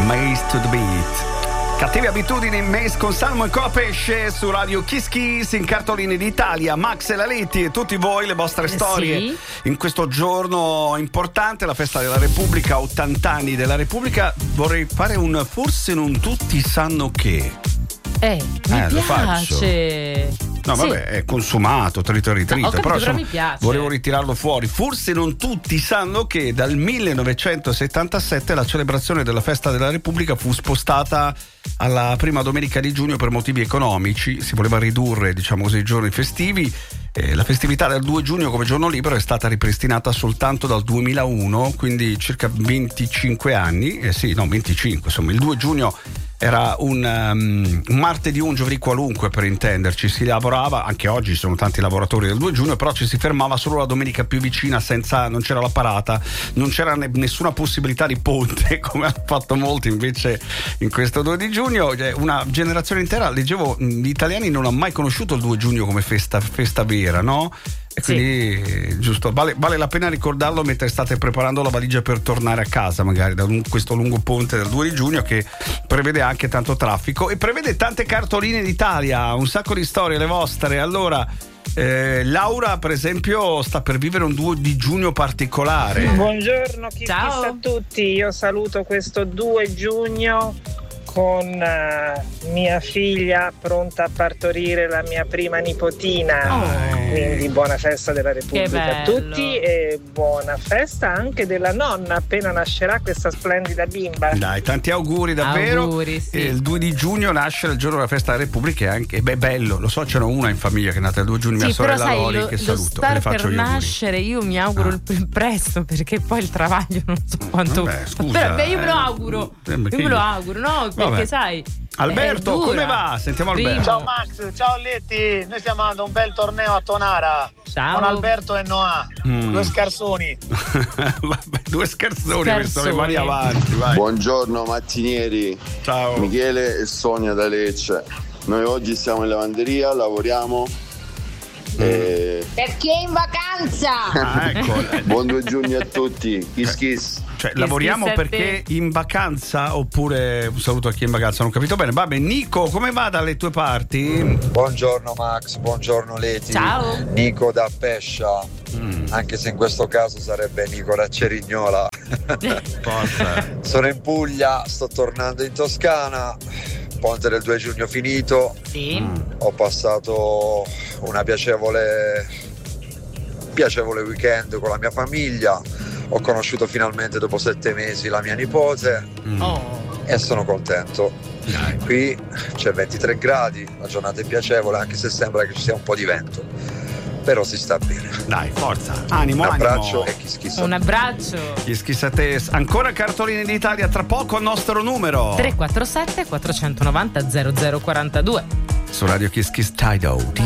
Maze to the Beat. Cattive abitudini, Maze con Salmo e Copesce su Radio Kiss Kiss in cartoline d'Italia. Max e Laletti e tutti voi le vostre storie sì. In questo giorno importante, la festa della Repubblica, 80 anni della Repubblica. Vorrei fare un forse non tutti sanno che. Mi piace. No, sì. vabbè, è consumato, trito e ritrito. No, ho capito, però però mi piace. Volevo ritirarlo fuori. Forse non tutti sanno che dal 1977 la celebrazione della festa della Repubblica fu spostata alla prima domenica di giugno per motivi economici. Si voleva ridurre, diciamo così, i giorni festivi. La festività del 2 giugno come giorno libero è stata ripristinata soltanto dal 2001, quindi circa 25 anni. 25, insomma, il 2 giugno era un martedì, un giovedì qualunque, per intenderci. Si lavorava, anche oggi ci sono tanti lavoratori del 2 giugno, però ci si fermava solo la domenica più vicina, non c'era la parata, non c'era nessuna possibilità di ponte come hanno fatto molti invece in questo 2 di giugno. Una generazione intera, leggevo, gli italiani non hanno mai conosciuto il 2 giugno come festa vera, no? E quindi giusto, vale la pena ricordarlo mentre state preparando la valigia per tornare a casa, magari da questo lungo ponte del 2 di giugno che prevede anche tanto traffico e prevede tante cartoline d'Italia, un sacco di storie le vostre. Allora Laura per esempio sta per vivere un 2 di giugno particolare. Buongiorno, Ciao a tutti. Io saluto questo 2 giugno con mia figlia pronta a partorire la mia prima nipotina. Quindi buona festa della Repubblica a tutti e buona festa anche della nonna appena nascerà questa splendida bimba. Dai, tanti auguri davvero. Auguri, sì. Il 2 di giugno nasce il giorno della festa della Repubblica e anche bello, lo so, c'era una in famiglia che è nata il 2 giugno, mia sorella Lori, che saluto, lo le star faccio per gli auguri. nascere io mi auguro il più presto, perché poi il travaglio non so quanto. Vabbè, scusa, però io me lo auguro. Io me lo auguro, no? Perché Vabbè. sai. Alberto, come va? Sentiamo Alberto. Ciao Max, ciao Letti, noi stiamo andando a un bel torneo a Tonara. Ciao. Con Alberto e Noah, 2 scarsoni. Vabbè, 2 scarsoni, ho messo le mani avanti, vai. Buongiorno mattinieri. Ciao. Michele e Sonia da Lecce. Noi oggi siamo in lavanderia, lavoriamo. Perché è in vacanza? Ecco. Buon 2 giugno a tutti. Kiss kiss. Cioè, lavoriamo perché in vacanza oppure un saluto a chi è in vacanza? Non ho capito bene. Vabbè, Nico, come va dalle tue parti? Buongiorno Max, buongiorno Leti. Ciao. Nico da Pescia, anche se in questo caso sarebbe Nico da Cerignola. Forza. Sono in Puglia, sto tornando in Toscana. Ponte del 2 giugno finito. Sì. Ho passato una piacevole weekend con la mia famiglia. Ho conosciuto finalmente dopo 7 mesi la mia nipote e sono contento. Qui c'è 23 gradi, la giornata è piacevole anche se sembra che ci sia un po' di vento, però si sta bene. Dai, forza, animo, un animo. abbraccio e kiss kiss. Un abbraccio. Kiss a te. Ancora cartoline d'Italia, tra poco il nostro numero 347 490 0042 su Radio Kiss Kiss Tidal.